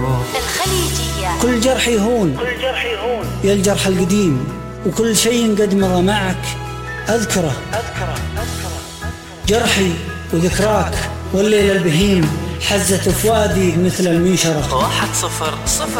الخليجية. كل جرح يهون يا الجرح القديم، وكل شيء قد مضى معك أذكره. جرحي وذكراك والليل البهيم حزت فؤادي مثل المنشرة. 1-0-0